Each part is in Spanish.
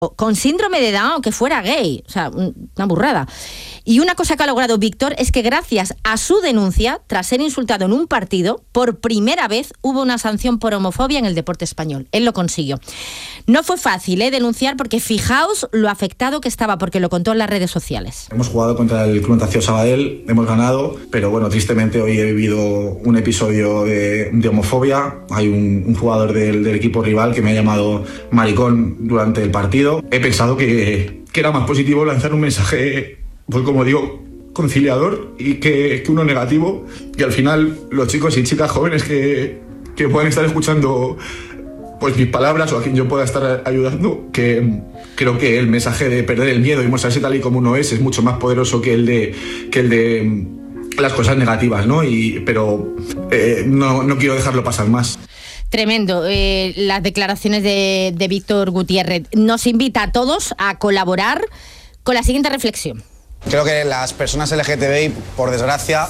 con síndrome de Down, que fuera gay, o sea, una burrada. Y una cosa que ha logrado Víctor es que gracias a su denuncia, tras ser insultado en un partido, por primera vez hubo una sanción por homofobia en el deporte español. Él lo consiguió. No fue fácil denunciar, porque fijaos lo afectado que estaba, porque lo contó en las redes sociales. Hemos jugado contra el Club Natació Sabadell, hemos ganado, pero bueno, tristemente hoy he vivido un episodio de homofobia. Hay un jugador del equipo rival que me ha llamado maricón durante el partido. He pensado que era más positivo lanzar un mensaje, pues como digo, conciliador, y que uno negativo, que al final los chicos y chicas jóvenes que puedan estar escuchando pues mis palabras, o a quien yo pueda estar ayudando, que creo que el mensaje de perder el miedo y mostrarse tal y como uno es mucho más poderoso que el de las cosas negativas, ¿no? Pero no quiero dejarlo pasar más. Tremendo, las declaraciones de Víctor Gutiérrez. Nos invita a todos a colaborar con la siguiente reflexión. Creo que las personas LGTBI, por desgracia,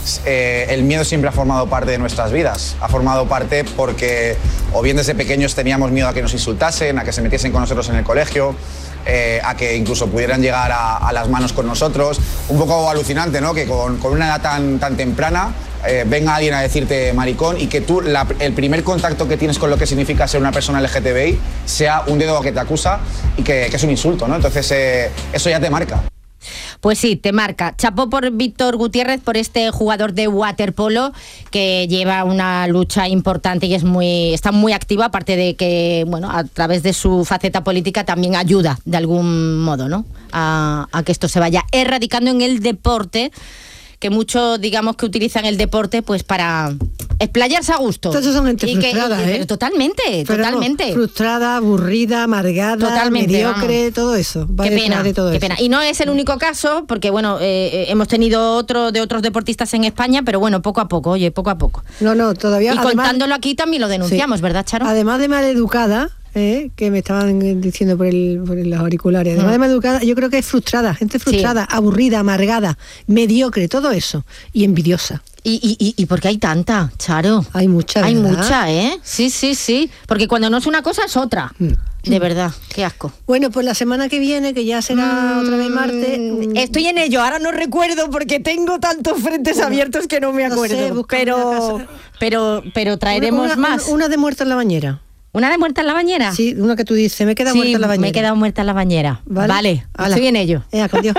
el miedo siempre ha formado parte de nuestras vidas. Ha formado parte porque o bien desde pequeños teníamos miedo a que nos insultasen, a que se metiesen con nosotros en el colegio, a que incluso pudieran llegar a las manos con nosotros. Un poco alucinante, ¿no? Que con una edad tan temprana venga alguien a decirte maricón y que tú el primer contacto que tienes con lo que significa ser una persona LGTBI sea un dedo que te acusa y que es un insulto, ¿no? Entonces eso ya te marca. Pues sí, te marca. Chapó por Víctor Gutiérrez, por este jugador de waterpolo que lleva una lucha importante y está muy activo, aparte de que, bueno, a través de su faceta política también ayuda de algún modo, ¿no? A que esto se vaya erradicando en el deporte, que muchos, digamos, que utilizan el deporte pues para explayarse a gusto. Entonces son gente frustrada, pero totalmente. Frustrada, aburrida, amargada, totalmente, mediocre, vamos. Todo eso. Qué pena. Y no es el único caso, porque bueno, hemos tenido otros deportistas en España, pero bueno, poco a poco. No, todavía. Y además, contándolo aquí también lo denunciamos, sí. ¿Verdad, Charo? Además de maleducada, que me estaban diciendo por los auriculares, además de maleducada, yo creo que es frustrada, gente frustrada, aburrida, amargada, mediocre, todo eso, y envidiosa. ¿Y por qué hay tanta, Charo? Hay mucha, ¿verdad? Hay mucha, ¿eh? Sí. Porque cuando no es una cosa es otra. De verdad, qué asco. Bueno, pues la semana que viene, que ya será otra vez martes... Estoy en ello, ahora no recuerdo porque tengo tantos frentes abiertos que no me acuerdo. No sé, pero traeremos más. Una de muerta en la bañera. ¿Una de muerta en la bañera? Sí, una que tú dices, me he quedado muerta en la bañera. Me he quedado muerta en la bañera. Vale. Estoy en ello. Con Dios.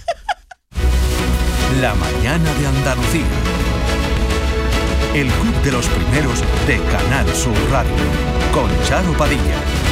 La mañana de Andalucía. El club de los primeros de Canal Sur Radio. Con Charo Padilla.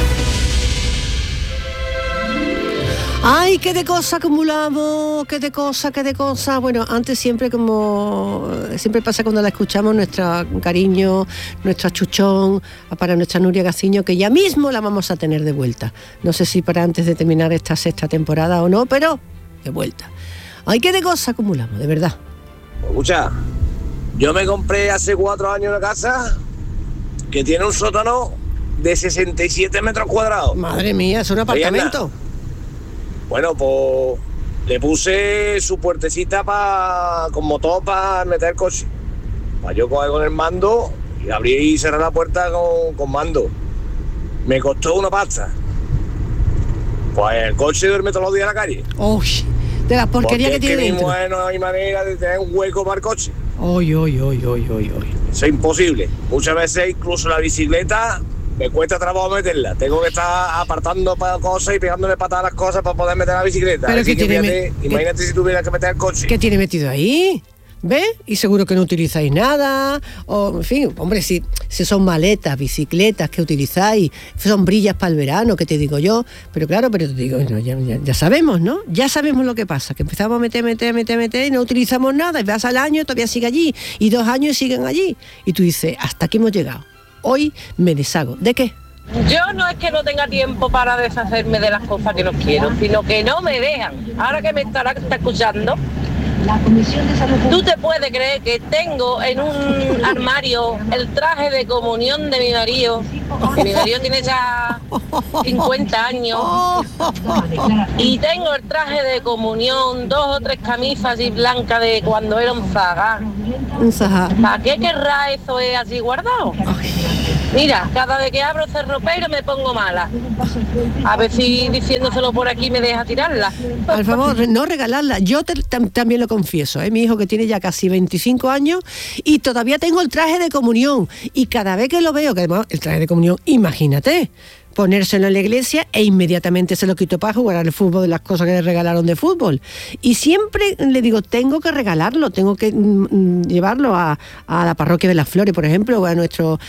¡Ay, qué de cosa acumulamos! ¡Qué de cosa! Bueno, antes siempre, como siempre pasa cuando la escuchamos, nuestro cariño, nuestro chuchón para nuestra Nuria Gaciño, que ya mismo la vamos a tener de vuelta. No sé si para antes de terminar esta sexta temporada o no, pero de vuelta. ¡Ay, qué de cosa acumulamos, de verdad! Escucha, yo me compré hace 4 años una casa que tiene un sótano de 67 metros cuadrados. Madre mía, es un apartamento. Bueno, pues le puse su puertecita con motor para meter el coche. Para yo coger con el mando y abrir y cerrar la puerta con mando. Me costó una pasta. Pues el coche duerme todos los días en la calle. Uy, de la porquería que tiene dentro. No hay manera de tener un hueco para el coche. Uy. Eso es imposible. Muchas veces incluso la bicicleta me cuesta trabajo meterla. Tengo que estar apartando cosas y pegándole patadas a las cosas para poder meter la bicicleta. Pero imagínate si tuviera que meter el coche. ¿Qué tiene metido ahí? ¿Ves? Y seguro que no utilizáis nada. O, en fin, hombre, si son maletas, bicicletas que utilizáis, sombrillas para el verano, que te digo yo. Pero claro, pero te digo, no, ya sabemos, ¿no? Ya sabemos lo que pasa, que empezamos a meter y no utilizamos nada. Y vas al año y todavía sigue allí. Y 2 años y siguen allí. Y tú dices, hasta aquí hemos llegado. Hoy me deshago. ¿De qué? Yo no es que no tenga tiempo para deshacerme de las cosas que no quiero, sino que no me dejan. Ahora que me está escuchando, ¿tú te puedes creer que tengo en un armario el traje de comunión de mi marido? Que mi marido tiene ya 50 años. Y tengo el traje de comunión, 2 o 3 camisas así blancas de cuando era un zagá. ¿Para qué querrá eso así guardado? Mira, cada vez que abro Cerro Peiro me pongo mala. A ver si diciéndoselo por aquí me deja tirarla. Al favor, no regalarla. Yo también lo confieso, mi hijo que tiene ya casi 25 años y todavía tengo el traje de comunión. Y cada vez que lo veo, que además el traje de comunión, imagínate, ponérselo en la iglesia e inmediatamente se lo quito para jugar al fútbol de las cosas que le regalaron de fútbol. Y siempre le digo, tengo que regalarlo, tengo que llevarlo a la parroquia de las Flores, por ejemplo, o a nuestro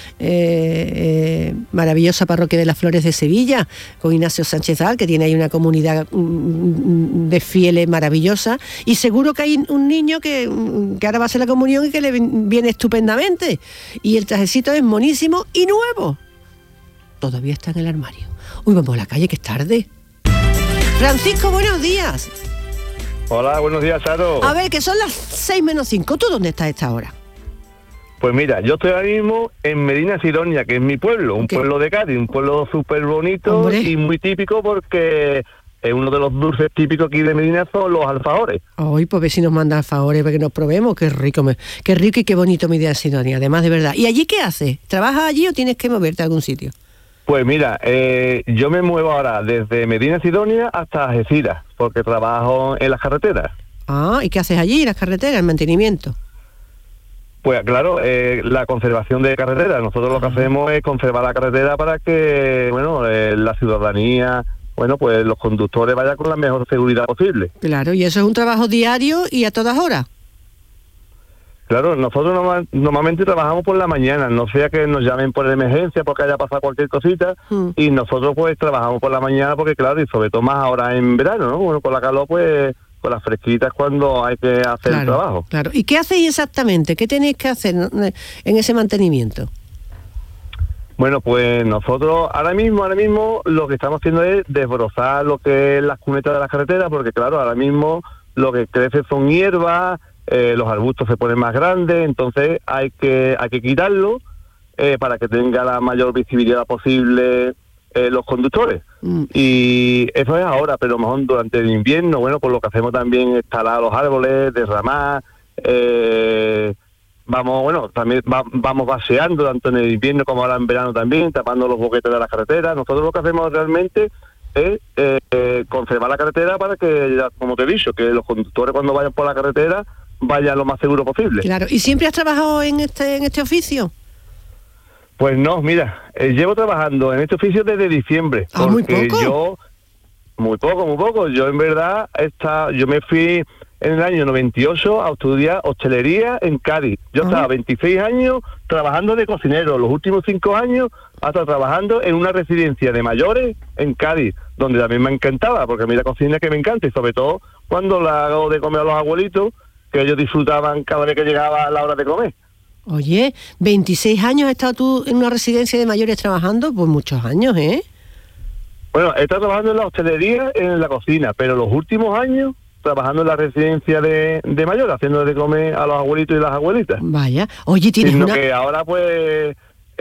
maravillosa parroquia de las Flores de Sevilla, con Ignacio Sánchez Al, que tiene ahí una comunidad de fieles maravillosa, y seguro que hay un niño que ahora va a hacer la comunión y que le viene estupendamente. Y el trajecito es monísimo y nuevo. Todavía está en el armario. Uy, vamos a la calle, que es tarde. Francisco, buenos días. Hola, buenos días, Charo. A ver, que son las 6 menos 5. ¿Tú dónde estás a esta hora? Pues mira, yo estoy ahora mismo en Medina Sidonia, que es mi pueblo, un pueblo de Cádiz, un pueblo súper bonito. Hombre. Y muy típico porque uno de los dulces típicos aquí de Medina son los alfajores. Ay, pues ver si nos manda alfajores para que nos probemos. Qué rico y qué bonito Medina Sidonia, además de verdad. ¿Y allí qué haces? ¿Trabajas allí o tienes que moverte a algún sitio? Pues mira, yo me muevo ahora desde Medina Sidonia hasta Algeciras, porque trabajo en las carreteras. Ah, ¿y qué haces allí, en las carreteras, el mantenimiento? Pues claro, la conservación de carreteras. Nosotros lo que hacemos es conservar la carretera para que, bueno, la ciudadanía, bueno, pues los conductores vayan con la mejor seguridad posible. Claro, y eso es un trabajo diario y a todas horas. Claro, nosotros normalmente trabajamos por la mañana, no sea que nos llamen por emergencia porque haya pasado cualquier cosita, y nosotros pues trabajamos por la mañana porque claro, y sobre todo más ahora en verano, ¿no? Bueno, con la calor pues, con las fresquitas cuando hay que hacer el trabajo. Claro, ¿y qué hacéis exactamente? ¿Qué tenéis que hacer en ese mantenimiento? Bueno, pues nosotros ahora mismo lo que estamos haciendo es desbrozar lo que es las cunetas de las carreteras, porque claro, ahora mismo lo que crece son hierbas, los arbustos se ponen más grandes, entonces hay que quitarlo para que tenga la mayor visibilidad posible los conductores. Y eso es ahora, pero mejor durante el invierno, bueno, pues lo que hacemos también es talar los árboles, derramar, también vamos vaciando tanto en el invierno como ahora en verano también, tapando los boquetes de las carreteras. Nosotros lo que hacemos realmente es conservar la carretera para que, como te he dicho, que los conductores cuando vayan por la carretera vayan lo más seguro posible. Claro, ¿y siempre has trabajado en este oficio? Pues no, mira, llevo trabajando en este oficio desde diciembre. ¿Muy poco? Yo, muy poco. Yo en verdad, yo me fui en el año 98 a estudiar hostelería en Cádiz. Yo estaba 26 años trabajando de cocinero, los últimos 5 años hasta trabajando en una residencia de mayores en Cádiz, donde también me encantaba, porque a mí la cocina que me encanta, y sobre todo cuando la hago de comer a los abuelitos, que ellos disfrutaban cada vez que llegaba la hora de comer. Oye, 26 años has estado tú en una residencia de mayores trabajando, pues muchos años, ¿eh? Bueno, he estado trabajando en la hostelería, en la cocina, pero los últimos años trabajando en la residencia de mayores, haciendo de comer a los abuelitos y las abuelitas. Vaya, oye, tienes una... que ahora pues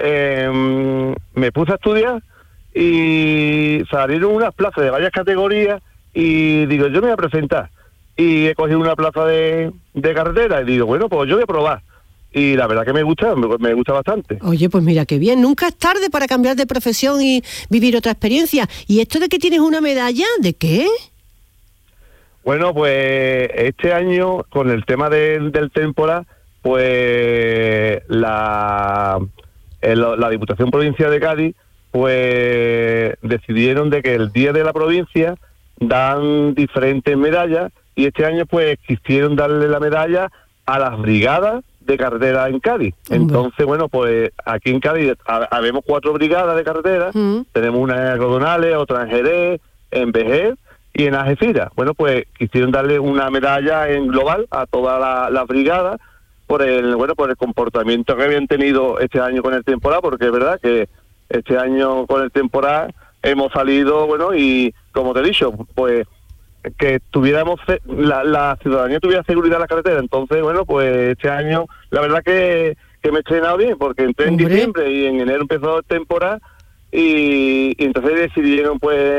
me puse a estudiar y salieron unas plazas de varias categorías y digo, yo me voy a presentar. Y he cogido una plaza de carretera y digo, bueno, pues yo voy a probar. Y la verdad que me gusta bastante. Oye, pues mira, qué bien. Nunca es tarde para cambiar de profesión y vivir otra experiencia. ¿Y esto de que tienes una medalla, de qué? Bueno, pues este año, con el tema del temporal, pues la Diputación Provincial de Cádiz, pues decidieron de que el día de la provincia dan diferentes medallas, y este año pues quisieron darle la medalla a las brigadas de carretera en Cádiz. Entonces, bueno, pues aquí en Cádiz habemos 4 brigadas de carretera, tenemos una en Algodonales, otra en Jerez, en Vejer y en Algeciras. Bueno, pues quisieron darle una medalla en global a todas las brigadas por el comportamiento que habían tenido este año con el temporal, porque es verdad que este año con el temporal hemos salido, bueno, y como te he dicho, pues que tuviéramos la ciudadanía tuviera seguridad en la carretera. Entonces, bueno, pues este año la verdad que me he estrenado bien, porque entré en diciembre y en enero empezó el temporal y entonces decidieron pues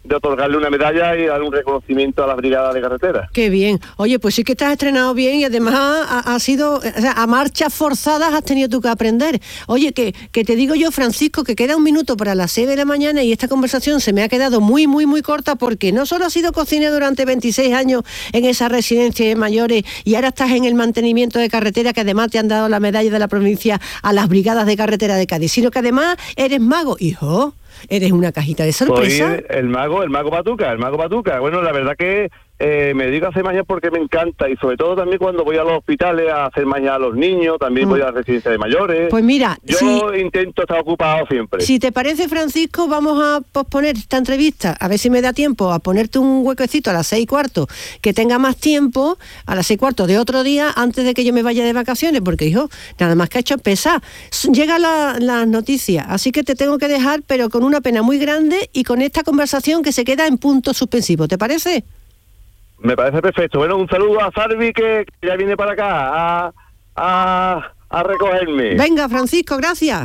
otorgarle una medalla y dar un reconocimiento a la brigada de carretera. Qué bien. Oye, pues sí que te has estrenado bien y además ha sido, o sea, a marchas forzadas has tenido tú que aprender. Oye, que te digo yo, Francisco, que queda un minuto para las 6 de la mañana y esta conversación se me ha quedado muy, muy, muy corta, porque no solo has sido cocinero durante 26 años en esa residencia de mayores y ahora estás en el mantenimiento de carretera, que además te han dado la medalla de la provincia a las brigadas de carretera de Cádiz, sino que además eres mago, hijo. Eres una cajita de sorpresa. Soy el mago Batuca. Bueno, la verdad que me dedico a hacer mañas porque me encanta, y sobre todo también cuando voy a los hospitales a hacer mañas a los niños, también voy a la residencia de mayores. Pues mira, yo intento estar ocupado siempre. Si te parece, Francisco, vamos a posponer esta entrevista, a ver si me da tiempo a ponerte un huequecito a las 6:15, que tenga más tiempo, a las 6:15 de otro día, antes de que yo me vaya de vacaciones, porque, hijo, nada más que ha hecho empezar. Llega la noticia, así que te tengo que dejar, pero con una pena muy grande y con esta conversación que se queda en punto suspensivo. ¿Te parece? Me parece perfecto. Bueno, un saludo a Sarvi, que ya viene para acá a recogerme. Venga, Francisco, gracias.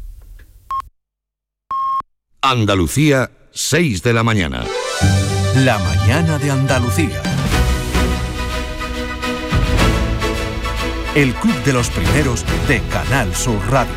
Andalucía, 6 de la mañana. La mañana de Andalucía. El Club de los Primeros de Canal Sur Radio.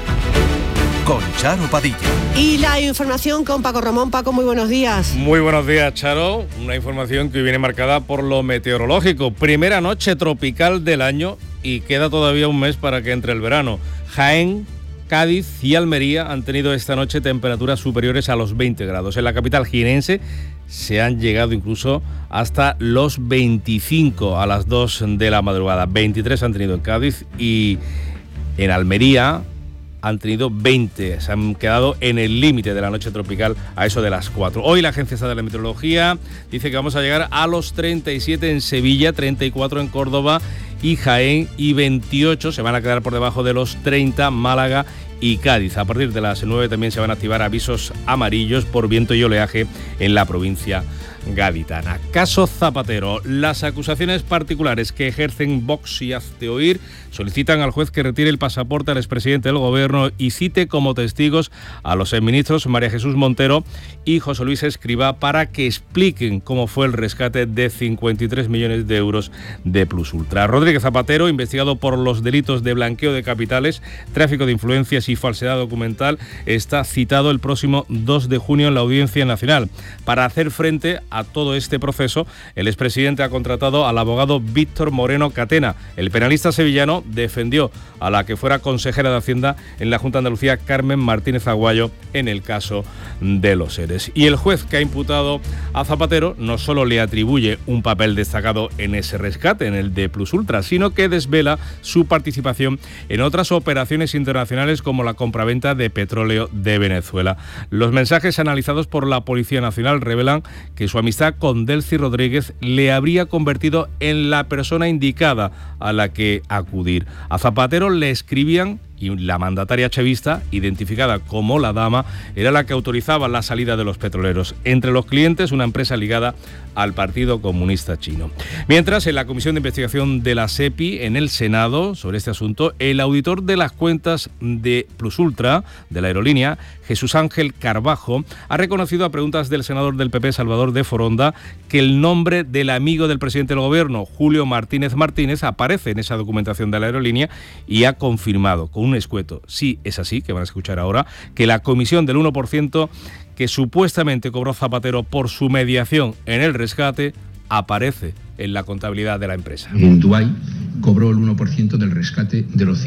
Con Charo Padilla. Y la información con Paco Ramón. Paco, muy buenos días. Muy buenos días, Charo. Una información que viene marcada por lo meteorológico. Primera noche tropical del año y queda todavía un mes para que entre el verano. Jaén, Cádiz y Almería han tenido esta noche temperaturas superiores a los 20 grados. En la capital jienense se han llegado incluso hasta los 25 a las 2 de la madrugada. 23 han tenido en Cádiz y en Almería han tenido 20, se han quedado en el límite de la noche tropical a eso de las 4. Hoy la Agencia Estatal de Meteorología dice que vamos a llegar a los 37 en Sevilla, 34 en Córdoba y Jaén, y 28 se van a quedar por debajo de los 30 Málaga y Cádiz. A partir de las 9 también se van a activar avisos amarillos por viento y oleaje en la provincia gaditana. Caso Zapatero. Las acusaciones particulares que ejercen Vox y Hazte Oír solicitan al juez que retire el pasaporte al expresidente del gobierno y cite como testigos a los exministros María Jesús Montero y José Luis Escrivá para que expliquen cómo fue el rescate de 53 millones de euros de Plus Ultra. Rodríguez Zapatero, investigado por los delitos de blanqueo de capitales, tráfico de influencias y falsedad documental, está citado el próximo 2 de junio en la Audiencia Nacional. Para hacer frente a todo este proceso, el expresidente ha contratado al abogado Víctor Moreno Catena. El penalista sevillano defendió a la que fuera consejera de Hacienda en la Junta de Andalucía, Carmen Martínez Aguayo, en el caso de los ERES. Y el juez que ha imputado a Zapatero no solo le atribuye un papel destacado en ese rescate, en el de Plus Ultra, sino que desvela su participación en otras operaciones internacionales como la compraventa de petróleo de Venezuela. Los mensajes analizados por la Policía Nacional revelan que su amistad con Delcy Rodríguez le habría convertido en la persona indicada a la que acudir. A Zapatero le escribían y la mandataria chavista, identificada como la Dama, era la que autorizaba la salida de los petroleros. Entre los clientes, una empresa ligada al Partido Comunista Chino. Mientras, en la Comisión de Investigación de la SEPI, en el Senado, sobre este asunto, el auditor de las cuentas de Plus Ultra, de la aerolínea, Jesús Ángel Carbajo, ha reconocido a preguntas del senador del PP, Salvador de Foronda, que el nombre del amigo del presidente del gobierno, Julio Martínez Martínez, aparece en esa documentación de la aerolínea y ha confirmado con un escueto, sí es así, que van a escuchar ahora, que la comisión del 1% que supuestamente cobró Zapatero por su mediación en el rescate aparece en la contabilidad de la empresa. En Dubái cobró el 1% del rescate de los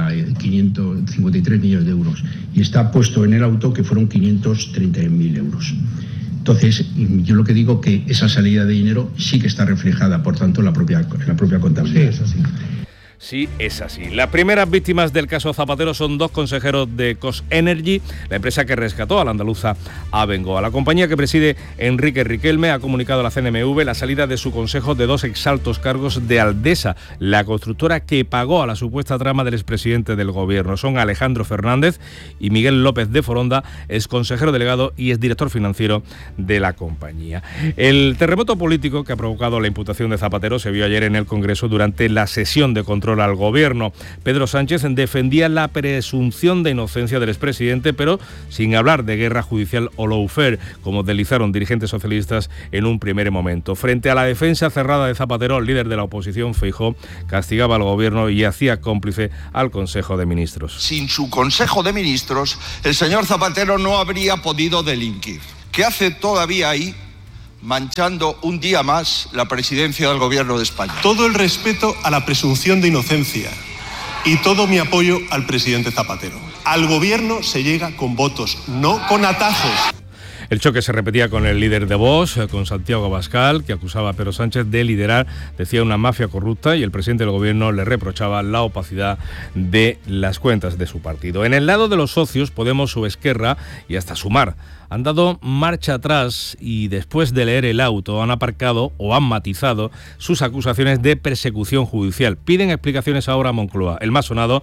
53 millones de euros y está puesto en el auto que fueron 530.000 euros. Entonces, yo lo que digo que esa salida de dinero sí que está reflejada, por tanto, en la propia contabilidad. Sí, eso sí. Sí, es así. Las primeras víctimas del caso Zapatero son dos consejeros de Cos Energy, la empresa que rescató a la andaluza Abengoa. La compañía que preside Enrique Riquelme ha comunicado a la CNMV la salida de su consejo de dos exaltos cargos de Aldesa, la constructora que pagó a la supuesta trama del expresidente del gobierno. Son Alejandro Fernández y Miguel López de Foronda, exconsejero delegado y exdirector financiero de la compañía. El terremoto político que ha provocado la imputación de Zapatero se vio ayer en el Congreso durante la sesión de control controla al gobierno. Pedro Sánchez defendía la presunción de inocencia del expresidente, pero sin hablar de guerra judicial o lawfare, como deslizaron dirigentes socialistas en un primer momento. Frente a la defensa cerrada de Zapatero, el líder de la oposición, Feijóo, castigaba al gobierno y hacía cómplice al Consejo de Ministros. Sin su Consejo de Ministros, el señor Zapatero no habría podido delinquir. ¿Qué hace todavía ahí, manchando un día más la presidencia del Gobierno de España? Todo el respeto a la presunción de inocencia y todo mi apoyo al presidente Zapatero. Al Gobierno se llega con votos, no con atajos. El choque se repetía con el líder de Vox, con Santiago Abascal, que acusaba a Pedro Sánchez de liderar, decía, una mafia corrupta, y el presidente del gobierno le reprochaba la opacidad de las cuentas de su partido. En el lado de los socios, Podemos o Esquerra y hasta Sumar han dado marcha atrás y después de leer el auto han aparcado o han matizado sus acusaciones de persecución judicial. Piden explicaciones ahora a Moncloa. El más sonado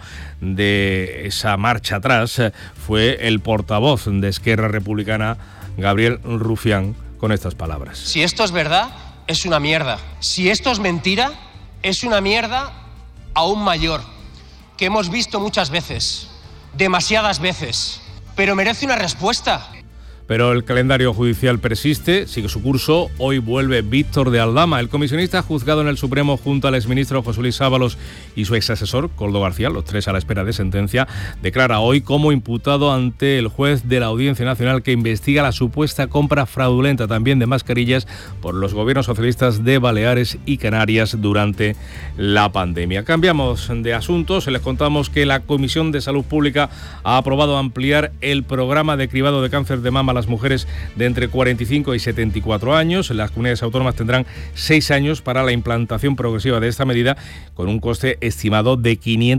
de esa marcha atrás fue el portavoz de Esquerra Republicana, Gabriel Rufián, con estas palabras. Si esto es verdad, es una mierda. Si esto es mentira, es una mierda aún mayor, que hemos visto muchas veces, demasiadas veces, pero merece una respuesta. Pero el calendario judicial persiste, sigue su curso. Hoy vuelve Víctor de Aldama, el comisionista juzgado en el Supremo junto al exministro José Luis Ábalos y su exasesor, Koldo García, los tres a la espera de sentencia. Declara hoy como imputado ante el juez de la Audiencia Nacional que investiga la supuesta compra fraudulenta también de mascarillas por los gobiernos socialistas de Baleares y Canarias durante la pandemia. Cambiamos de asuntos. Les contamos que la Comisión de Salud Pública ha aprobado ampliar el programa de cribado de cáncer de mama a las mujeres de entre 45 y 74 años. Las comunidades autónomas tendrán 6 años para la implantación progresiva de esta medida, con un coste estimado de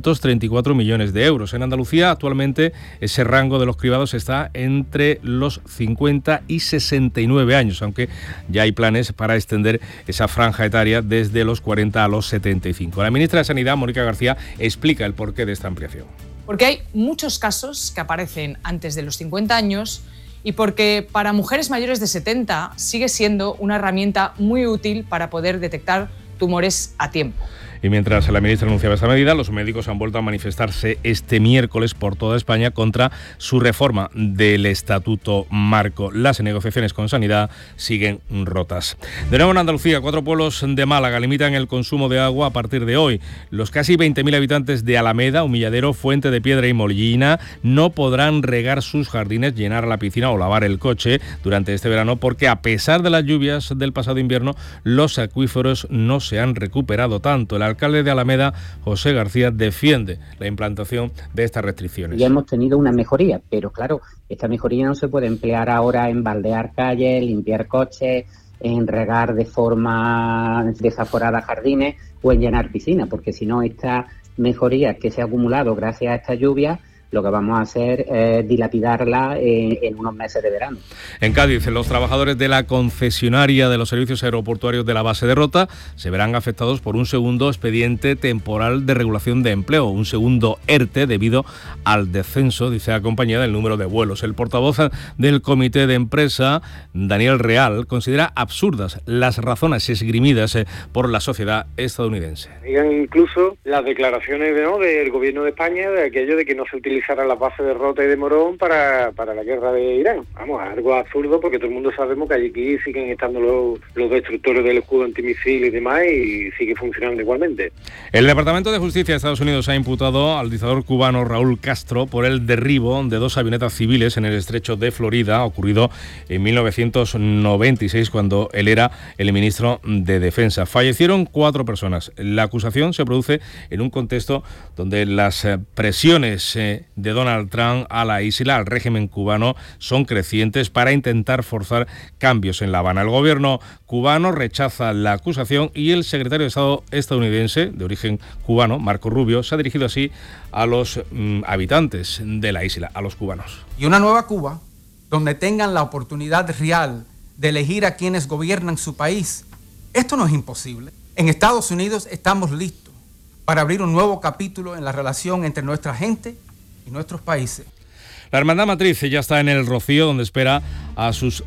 534 millones de euros. En Andalucía, actualmente, ese rango de los cribados está entre los 50 y 69 años, aunque ya hay planes para extender esa franja etaria desde los 40 a los 75. La ministra de Sanidad, Mónica García, explica el porqué de esta ampliación. Porque hay muchos casos que aparecen antes de los 50 años y porque para mujeres mayores de 70 sigue siendo una herramienta muy útil para poder detectar tumores a tiempo. Y mientras la ministra anunciaba esta medida, los médicos han vuelto a manifestarse este miércoles por toda España contra su reforma del Estatuto Marco. Las negociaciones con Sanidad siguen rotas. De nuevo en Andalucía, 4 pueblos de Málaga limitan el consumo de agua a partir de hoy. Los casi 20.000 habitantes de Alameda, Humilladero, Fuente de Piedra y Mollina no podrán regar sus jardines, llenar la piscina o lavar el coche durante este verano porque, a pesar de las lluvias del pasado invierno, los acuíferos no se han recuperado tanto. El alcalde de Alameda, José García, defiende la implantación de estas restricciones. Ya hemos tenido una mejoría, pero claro, esta mejoría no se puede emplear ahora en baldear calles, limpiar coches, en regar de forma desaforada jardines o en llenar piscinas, porque si no, esta mejoría que se ha acumulado gracias a esta lluvia, lo que vamos a hacer es dilapidarla en unos meses de verano. En Cádiz, los trabajadores de la concesionaria de los servicios aeroportuarios de la base de Rota se verán afectados por un segundo expediente temporal de regulación de empleo, un segundo ERTE debido al descenso, dice la compañía, del número de vuelos. El portavoz del comité de empresa, Daniel Real, considera absurdas las razones esgrimidas por la sociedad estadounidense. Digan incluso las declaraciones del gobierno de España de aquello de que no se utilizara la base de Rota y de Morón para la guerra de Irán. Vamos, algo absurdo porque todo el mundo sabemos que allí siguen estando los destructores del escudo antimisil y demás y sigue funcionando igualmente. El Departamento de Justicia de Estados Unidos ha imputado al dictador cubano Raúl Castro por el derribo de 2 avionetas civiles en el estrecho de Florida, ocurrido en 1996 cuando él era el ministro de Defensa. Fallecieron 4 personas. La acusación se produce en un contexto donde las presiones de Donald Trump a la isla, al régimen cubano, son crecientes para intentar forzar cambios en La Habana. El gobierno cubano rechaza la acusación y el secretario de Estado estadounidense, de origen cubano, Marco Rubio, se ha dirigido así a los habitantes de la isla, a los cubanos. Y una nueva Cuba, donde tengan la oportunidad real de elegir a quienes gobiernan su país. Esto no es imposible. En Estados Unidos estamos listos para abrir un nuevo capítulo en la relación entre nuestra gente y nuestros países. La Hermandad Matriz ya está en el Rocío, donde espera a sus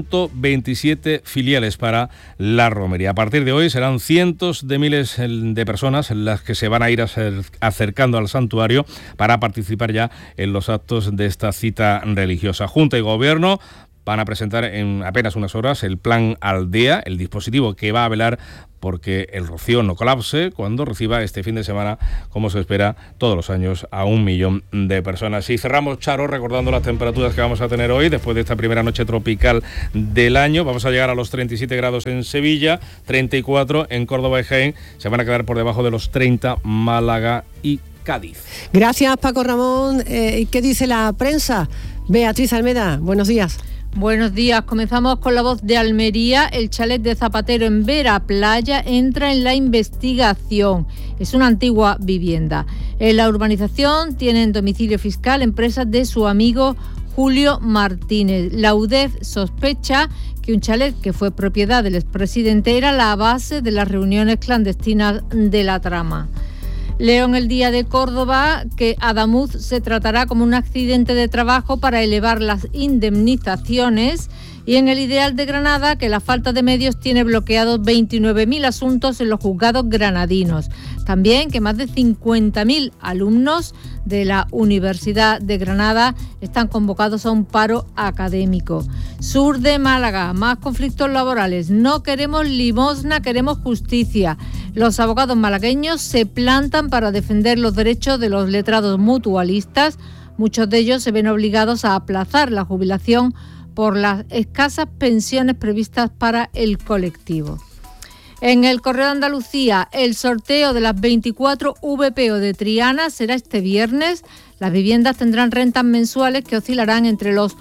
127 filiales para la romería. A partir de hoy serán cientos de miles de personas las que se van a ir acercando al santuario para participar ya en los actos de esta cita religiosa. Junta y Gobierno van a presentar en apenas unas horas el Plan Aldea, el dispositivo que va a velar porque el Rocío no colapse cuando reciba este fin de semana, como se espera todos los años, a 1 millón de personas. Y cerramos, Charo, recordando las temperaturas que vamos a tener hoy, después de esta primera noche tropical del año. Vamos a llegar a los 37 grados en Sevilla, 34 en Córdoba y Jaén. Se van a quedar por debajo de los 30 Málaga y Cádiz. Gracias, Paco Ramón. ¿Y qué dice la prensa? Beatriz Almeda, buenos días. Buenos días, comenzamos con La Voz de Almería. El chalet de Zapatero en Vera Playa entra en la investigación. Es una antigua vivienda. En la urbanización tienen domicilio fiscal empresas de su amigo Julio Martínez. La UDEF sospecha que un chalet que fue propiedad del expresidente era la base de las reuniones clandestinas de la trama. Leo en El Día de Córdoba que Adamuz se tratará como un accidente de trabajo para elevar las indemnizaciones, y en El Ideal de Granada que la falta de medios tiene bloqueados 29.000 asuntos en los juzgados granadinos. También que más de 50.000 alumnos de la Universidad de Granada están convocados a un paro académico. Sur de Málaga, más conflictos laborales. No queremos limosna, queremos justicia. Los abogados malagueños se plantan para defender los derechos de los letrados mutualistas. Muchos de ellos se ven obligados a aplazar la jubilación por las escasas pensiones previstas para el colectivo. En el Correo de Andalucía, el sorteo de las 24 VPO de Triana será este viernes. Las viviendas tendrán rentas mensuales que oscilarán entre los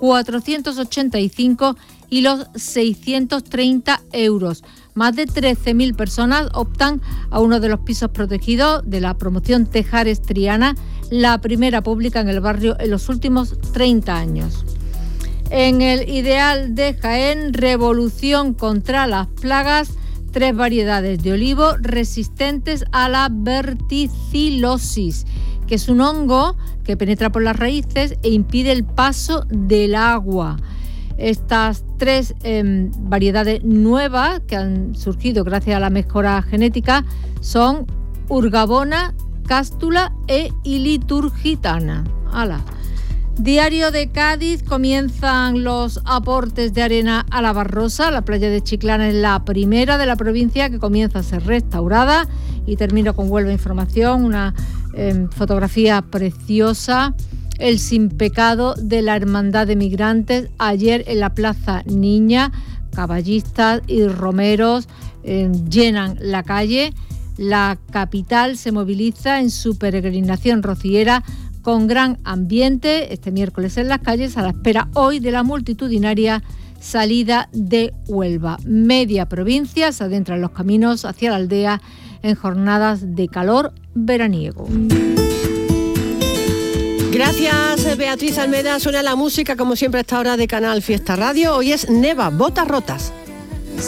485 y los 630 euros. Más de 13.000 personas optan a uno de los pisos protegidos de la promoción Tejares Triana, la primera pública en el barrio en los últimos 30 años. En El Ideal de Jaén, revolución contra las plagas, 3 variedades de olivo resistentes a la verticilosis, que es un hongo que penetra por las raíces e impide el paso del agua. Estas 3 variedades nuevas que han surgido gracias a la mejora genética son Urgabona, Cástula e Iliturgitana. ¡Hala! Diario de Cádiz, comienzan los aportes de arena a la Barrosa. La playa de Chiclana es la primera de la provincia que comienza a ser restaurada. Y termino con Huelva Información, una fotografía preciosa. El sin pecado de la Hermandad de Migrantes, ayer en la Plaza Niña, caballistas y romeros llenan la calle. La capital se moviliza en su peregrinación rociera con gran ambiente este miércoles en las calles, a la espera hoy de la multitudinaria salida de Huelva. Media provincia se adentra en los caminos hacia la aldea en jornadas de calor veraniego. Gracias, Beatriz Almeda. Suena la música, como siempre, a esta hora de Canal Fiesta Radio. Hoy es Neva, Botas Rotas.